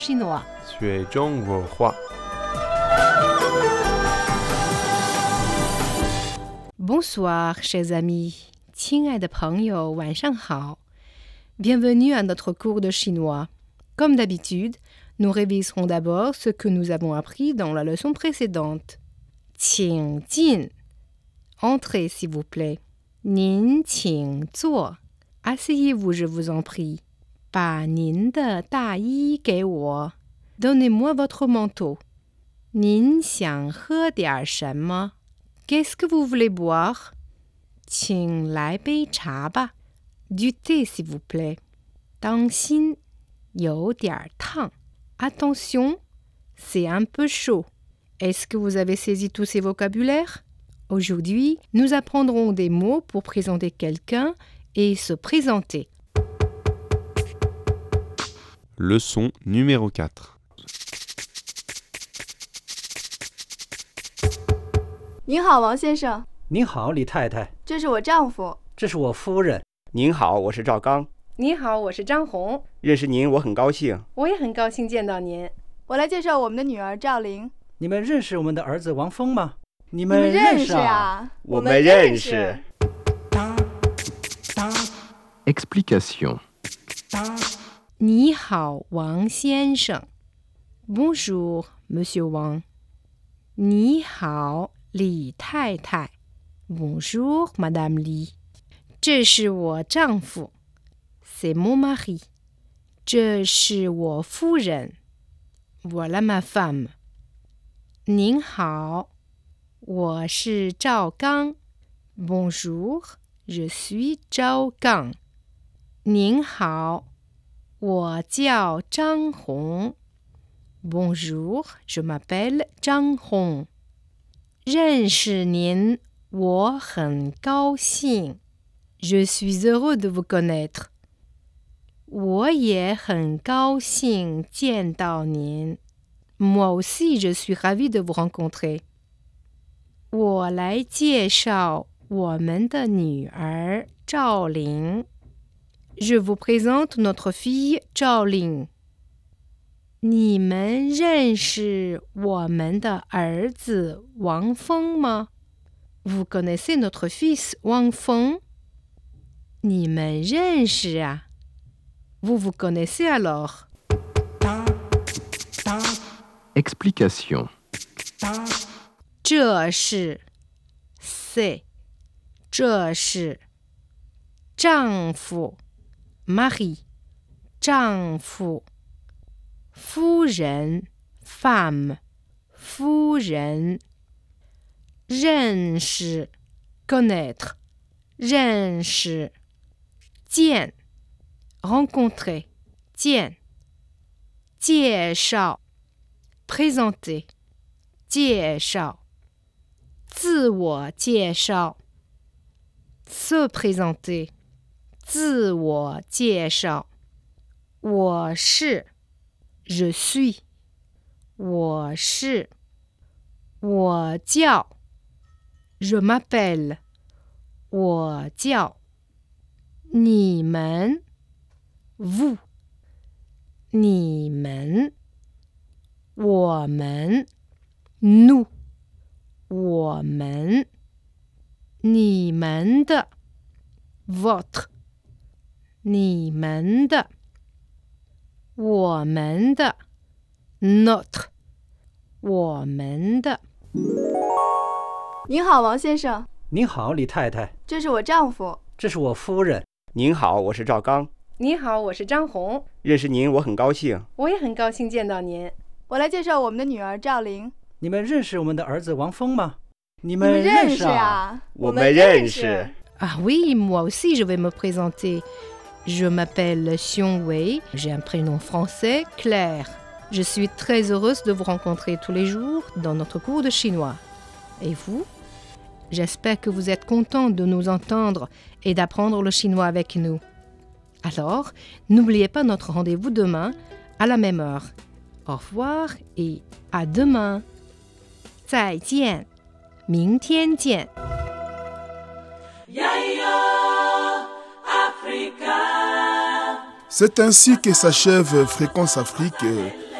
chinois. 学中国话。 Bonsoir, chers amis. 亲爱的朋友，晚上好。Bienvenue à notre cours de chinois. Comme d'habitude, nous réviserons d'abord ce que nous avons appris dans la leçon précédente. 请进 Entrez, s'il vous plaît. 您请坐 Asseyez-vous, je vous en prie. 把您的大衣给我 Donnez-moi votre manteau. 您想喝点什么 Qu'est-ce que vous voulez boire? 请来杯茶吧 Du thé, s'il vous plaît. 当心，有点烫 Attention, c'est un peu chaud. Est-ce que vous avez saisi tous ces vocabulaires? Aujourd'hui, nous apprendrons des mots pour présenter quelqu'un et se présenter. Leçon numéro 4. 您好，王先生。 您好，李太太。 这是我丈夫。 这是我夫人。 您好，我是赵刚。 你好，我是张红。 认识您我很高兴。 我也很高兴见到您。 我来介绍我们的女儿赵玲。 你们认识我们的儿子王峰吗？你你们认识啊？ 啊？ 我们认识。 Explication. 你好，王先生。Bonjour, Monsieur Wang. 你好，李太太。Bonjour, Madame Li. 这是我丈夫。C'est mon mari. 这是我夫人。Voilà ma femme. 您好，我是赵刚。Bonjour, je suis 赵刚。您好，我叫张红。Bonjour, je m'appelle 张红。认识您，我很高兴。Je suis heureux de vous connaître. 我也很高兴见到您。Moi aussi, je suis ravie de vous rencontrer. 我来介绍我们的女儿赵玲。Je vous présente notre fille 赵玲。你们认识我们的儿子王峰吗？ Vous connaissez notre fils 王峰？你们认识啊？ Vous vous connaissez alors? Explication. 这是 c'est 这是丈夫 mari 丈夫夫人 femme 夫人认识 connaître 认识见 rencontrer 见介绍 présenter 介绍自我介绍 se présenter 自我介绍我是 je suis 我是我叫 je m'appelle 我叫你们 vous 你们我们 nous 我们你们的 votre 你们的我们的 notre 我们的您好，王先生。 您好，李太太。 这是我丈夫。 这是我夫人。 您好，我是赵刚。 你好，我是张红。 认识您我很高兴。 我也很高兴见到您。 我来介绍我们的女儿赵玲。 你们认识我们的儿子王峰吗？你你们们认识识啊？ 啊？ 我们认识。 Ah oui, moi aussi je vais me présenter. Je m'appelle Xiong Wei, j'ai un prénom français, Claire. Je suis très heureuse de vous rencontrer tous les jours dans notre cours de chinois. Et vous? J'espère que vous êtes content de nous entendre et d'apprendre le chinois avec nous. Alors, n'oubliez pas notre rendez-vous demain à la même heure. Au revoir et à demain. 再见，明天见。 C'est ainsi que s'achève Fréquence Afrique